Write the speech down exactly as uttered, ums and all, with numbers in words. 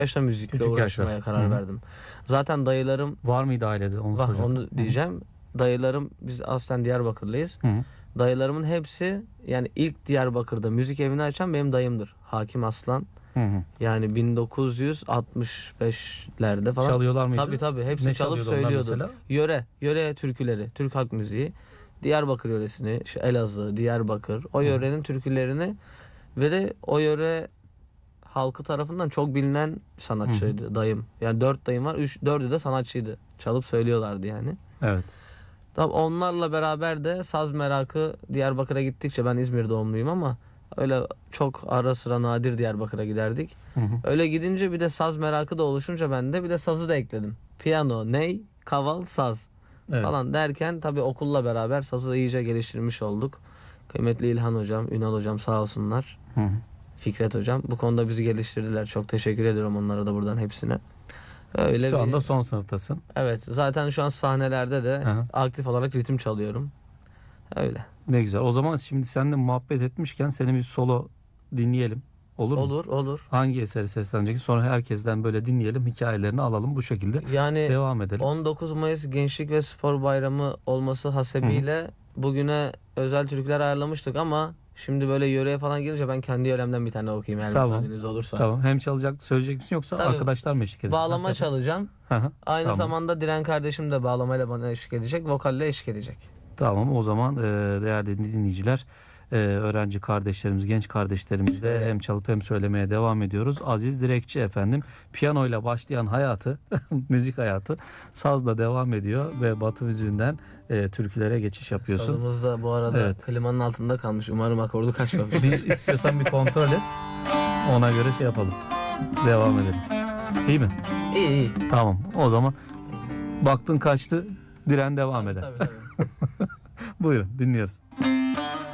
yaşta müzikle Küçük uğraşmaya yaşta. karar Hı hı. verdim. Zaten dayılarım Var mıydı ailede? Onu var, soracaktım. onu diyeceğim. Dayılarım, biz aslen Diyarbakırlıyız. Hı hı. Dayılarımın hepsi, yani ilk Diyarbakır'da müzik evini açan benim dayımdır. Hakim Aslan. Hı hı. Yani bin dokuz yüz altmış beşlerde falan. Çalıyorlar mıydı? Tabii tabii, hepsi Ne çalıp çalıyordu onlar söylüyordu. mesela? Yöre, yöre türküleri, Türk halk müziği. Diyarbakır yöresini, işte Elazığ, Diyarbakır, o yörenin türkülerini ve de o yöre halkı tarafından çok bilinen sanatçıydı dayım. Yani dört dayım var, üç, dördü de sanatçıydı. Çalıp söylüyorlardı yani. Evet. Tabii onlarla beraber de saz merakı Diyarbakır'a gittikçe, ben İzmir doğumluyum ama öyle çok ara sıra nadir Diyarbakır'a giderdik. Hı hı. Öyle gidince bir de saz merakı da oluşunca ben de bir de sazı da ekledim. Piyano, ney, kaval, saz Evet. falan derken tabii okulla beraber sazı da iyice geliştirmiş olduk. Kıymetli İlhan hocam, Ünal hocam sağ olsunlar. Hı hı. Fikret hocam bu konuda bizi geliştirdiler. Çok teşekkür ediyorum onlara da buradan hepsine. Öyle Şu bir- anda son sınıftasın. Evet, zaten şu an sahnelerde de Hı hı. aktif olarak ritim çalıyorum. Öyle. Ne güzel. O zaman şimdi seninle muhabbet etmişken senin bir solo dinleyelim. Olur mu? Olur, olur. Hangi eseri sesleneceksin? Sonra herkesten böyle dinleyelim, hikayelerini alalım. Bu şekilde Yani devam edelim. on dokuz Mayıs Gençlik ve Spor Bayramı olması hasebiyle bugüne özel türküler ayarlamıştık ama şimdi böyle yöreye falan girince ben kendi yöremden bir tane okuyayım eğer Tamam. müsaadeniz olursa. Tamam. Hem çalacak, söyleyecek misin yoksa Tabii. arkadaşlar mı eşlik edecek? Nasıl Bağlama yaparız? çalacağım. Hı hı. Aynı Tamam. zamanda Diren kardeşim de bağlamayla bana eşlik edecek, vokalle eşlik edecek. Tamam, o zaman e, değerli dinleyiciler, e, öğrenci kardeşlerimiz, genç kardeşlerimiz de hem çalıp hem söylemeye devam ediyoruz. Aziz Direkçi efendim, piyanoyla başlayan hayatı, müzik hayatı sazla devam ediyor ve Batı müziğinden e, türkülere geçiş yapıyorsun. Sazımız da bu arada Evet. klimanın altında kalmış. Umarım akordu kaçmamış. Bir istiyorsan bir kontrol et. Ona göre şey yapalım. Devam edelim. İyi mi? İyi iyi. Tamam. O zaman baktın kaçtı, diren devam eder. Tabii tabii. Buyurun, dinliyoruz.